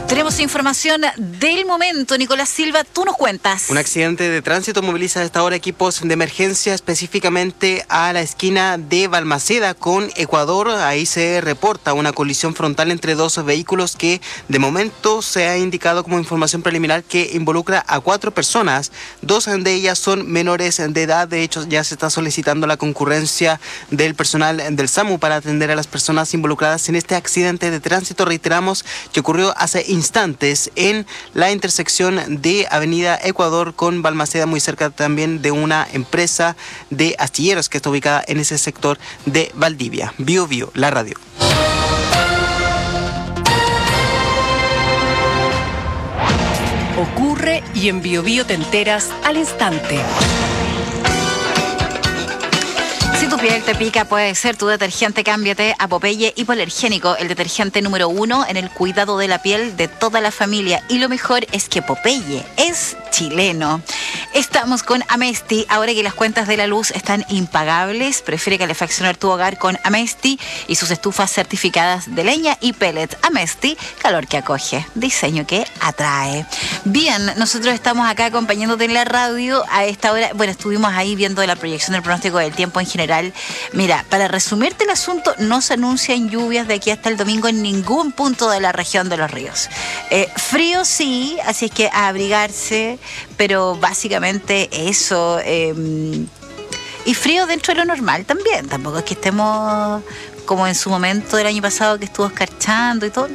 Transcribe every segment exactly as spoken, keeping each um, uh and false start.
Tenemos información del momento. Nicolás Silva, tú nos cuentas. Un accidente de tránsito moviliza a esta hora equipos de emergencia, específicamente a la esquina de Balmaceda con Ecuador. Ahí se reporta una colisión frontal entre dos vehículos que de momento se ha indicado como información preliminar que involucra a cuatro personas. Dos de ellas son menores de edad. De hecho, ya se está solicitando la concurrencia del personal del SAMU para atender a las personas involucradas en este accidente de tránsito. Reiteramos que ocurrió hace instantes en la intersección de Avenida Ecuador con Balmaceda, muy cerca también de una empresa de astilleros que está ubicada en ese sector de Valdivia. Bio Bio, la radio. Ocurre y en Bio Bio te enteras al instante. Si tu piel te pica, puede ser tu detergente. Cámbiate a Popeye Hipoalergénico, el detergente número uno en el cuidado de la piel de toda la familia. Y lo mejor es que Popeye es chileno. Estamos con Amesti. Ahora que las cuentas de la luz están impagables, prefiere calefaccionar tu hogar con Amesti y sus estufas certificadas de leña y pellet. Amesti, calor que acoge, diseño que atrae. Bien, nosotros estamos acá acompañándote en la radio a esta hora. Bueno, estuvimos ahí viendo la proyección del pronóstico del tiempo en general. Mira, para resumirte el asunto, no se anuncian lluvias de aquí hasta el domingo en ningún punto de la región de los ríos. Eh, frío sí, así es que a abrigarse, pero básicamente eso. Eh, y frío dentro de lo normal también. Tampoco es que estemos como en su momento del año pasado que estuvo escarchando y todo.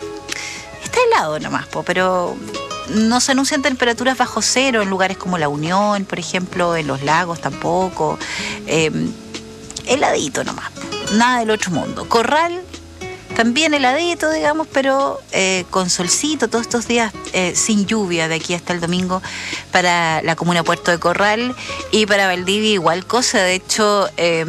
Está helado nomás, po, pero no se anuncian temperaturas bajo cero en lugares como La Unión, por ejemplo, en los lagos tampoco. Eh, heladito nomás, nada del otro mundo. Corral, también heladito, digamos, pero eh, con solcito todos estos días, eh, sin lluvia de aquí hasta el domingo para la comuna Puerto de Corral, y para Valdivia igual cosa. De hecho, eh,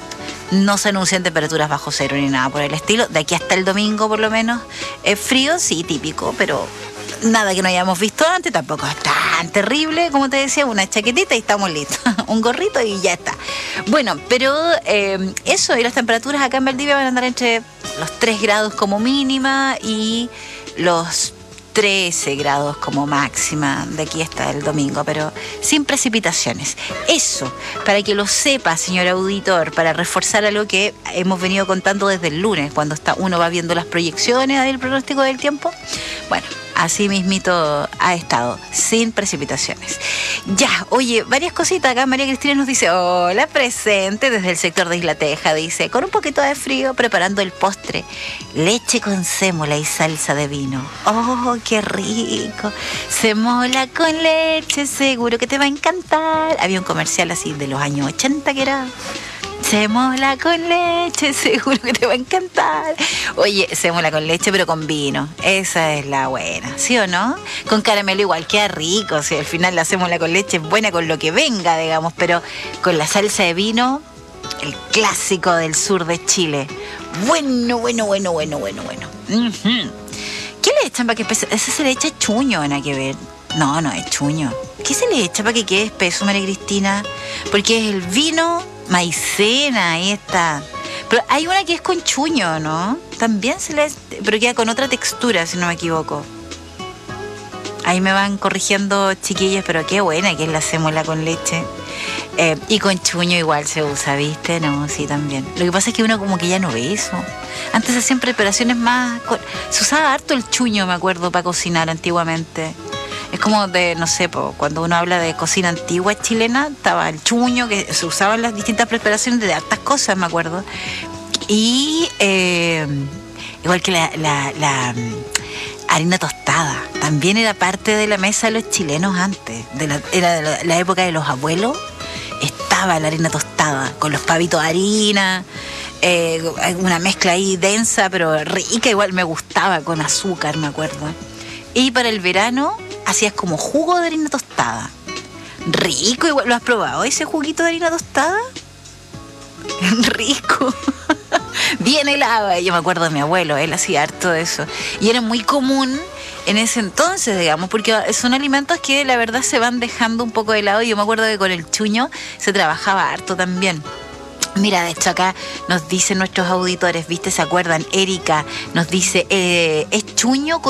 no se anuncian temperaturas bajo cero ni nada por el estilo. De aquí hasta el domingo, por lo menos, es frío, sí, típico, pero nada que no hayamos visto antes. Tampoco es tan terrible, como te decía, una chaquetita y estamos listos. Un gorrito y ya está. Bueno, pero eh, eso, y las temperaturas acá en Valdivia van a andar entre los tres grados como mínima y los trece grados como máxima de aquí hasta el domingo, pero sin precipitaciones. Eso, para que lo sepa, señor auditor, para reforzar algo que hemos venido contando desde el lunes, cuando está, uno va viendo las proyecciones del pronóstico del tiempo. Bueno, así mismito ha estado, sin precipitaciones. Ya, oye, varias cositas acá. María Cristina nos dice, hola, presente desde el sector de Isla Teja, dice, con un poquito de frío, preparando el postre, leche con sémola y salsa de vino. Oh, qué rico, sémola con leche, seguro que te va a encantar. Había un comercial así de los años ochenta que era... sémola con leche, seguro que te va a encantar. Oye, sémola con leche, pero con vino. Esa es la buena, ¿sí o no? Con caramelo igual, queda rico. O sea, al final la sémola con leche es buena con lo que venga, digamos, pero con la salsa de vino, el clásico del sur de Chile. Bueno, bueno, bueno, bueno, bueno, bueno. Uh-huh. ¿Qué le echan para que espese? Ese se le echa chuño, nada que ver. No, no es chuño. ¿Qué se le echa para que quede espeso, María Cristina? Porque es el vino... maicena, ahí está. Pero hay una que es con chuño, ¿no? También se le... pero queda con otra textura, si no me equivoco. Ahí me van corrigiendo, chiquillas, pero qué buena que es la sémola con leche. Eh, y con chuño igual se usa, ¿viste? No, sí, también. Lo que pasa es que uno como que ya no ve eso. Antes hacían preparaciones más... Con... se usaba harto el chuño, me acuerdo, para cocinar antiguamente. Es como de, no sé, po, cuando uno habla de cocina antigua chilena, estaba el chuño, que se usaba en las distintas preparaciones de hartas cosas, me acuerdo. Y eh, igual que la, la, la harina tostada, también era parte de la mesa de los chilenos antes. De la, era de la, la época de los abuelos, estaba la harina tostada, con los pavitos de harina, eh, una mezcla ahí densa, pero rica, igual me gustaba, con azúcar, me acuerdo. Y para el verano... hacías como jugo de harina tostada. Rico, igual. ¿Lo has probado ese juguito de harina tostada? Rico. Bien helado. Yo me acuerdo de mi abuelo, él hacía harto de eso. Y era muy común en ese entonces, digamos, porque son alimentos que la verdad se van dejando un poco de lado. Y yo me acuerdo que con el chuño se trabajaba harto también. Mira, de hecho acá nos dicen nuestros auditores, ¿viste? ¿Se acuerdan? Erika nos dice, eh, es chuño con